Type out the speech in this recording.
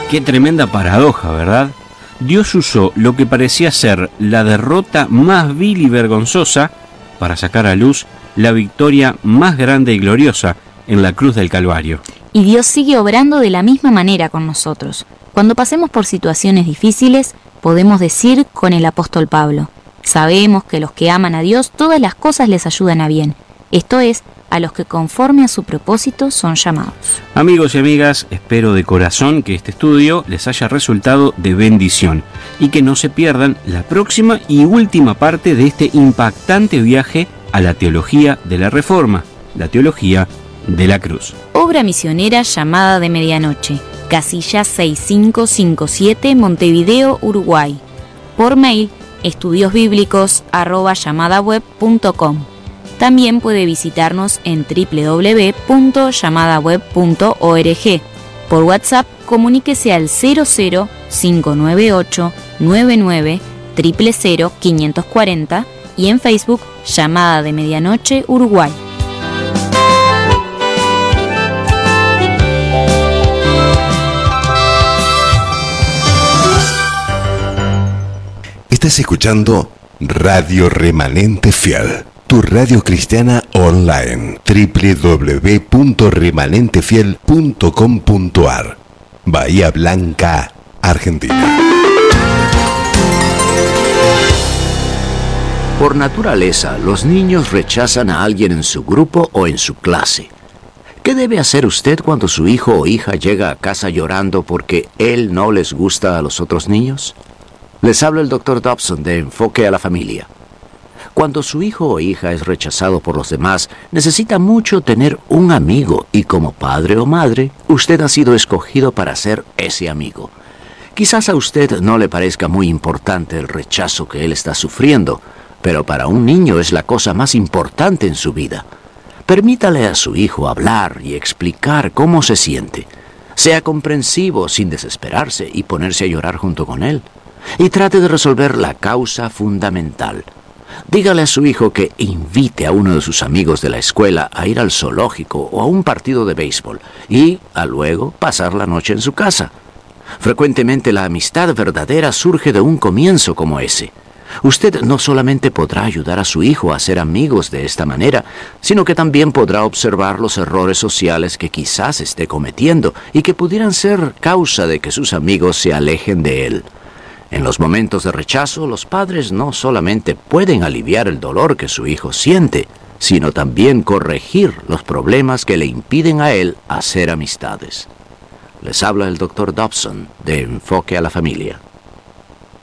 Qué tremenda paradoja, ¿verdad? Dios usó lo que parecía ser la derrota más vil y vergonzosa para sacar a luz la victoria más grande y gloriosa en la cruz del Calvario. Y Dios sigue obrando de la misma manera con nosotros. Cuando pasemos por situaciones difíciles, podemos decir con el apóstol Pablo: sabemos que los que aman a Dios, todas las cosas les ayudan a bien. Esto es, a los que conforme a su propósito son llamados. Amigos y amigas, espero de corazón que este estudio les haya resultado de bendición y que no se pierdan la próxima y última parte de este impactante viaje a la teología de la Reforma, la teología de la cruz. Obra misionera Llamada de Medianoche, casilla 6557, Montevideo, Uruguay. Por mail, estudiosbiblicos@llamadaweb.com. También puede visitarnos en www.llamadaweb.org. Por WhatsApp, comuníquese al 00598 99 000 540 y en Facebook, Llamada de Medianoche, Uruguay. Estás escuchando Radio Remanente Fiel, tu radio cristiana online, www.remanentefiel.com.ar, Bahía Blanca, Argentina. Por naturaleza, los niños rechazan a alguien en su grupo o en su clase. ¿Qué debe hacer usted cuando su hijo o hija llega a casa llorando porque él no les gusta a los otros niños? Les habla el Dr. Dobson de Enfoque a la Familia. Cuando su hijo o hija es rechazado por los demás, necesita mucho tener un amigo y como padre o madre, usted ha sido escogido para ser ese amigo. Quizás a usted no le parezca muy importante el rechazo que él está sufriendo, pero para un niño es la cosa más importante en su vida. Permítale a su hijo hablar y explicar cómo se siente. Sea comprensivo sin desesperarse y ponerse a llorar junto con él. Y trate de resolver la causa fundamental. Dígale a su hijo que invite a uno de sus amigos de la escuela a ir al zoológico o a un partido de béisbol y, a luego, pasar la noche en su casa. Frecuentemente la amistad verdadera surge de un comienzo como ese. Usted no solamente podrá ayudar a su hijo a ser amigos de esta manera, sino que también podrá observar los errores sociales que quizás esté cometiendo y que pudieran ser causa de que sus amigos se alejen de él. En los momentos de rechazo, los padres no solamente pueden aliviar el dolor que su hijo siente, sino también corregir los problemas que le impiden a él hacer amistades. Les habla el Dr. Dobson de Enfoque a la Familia.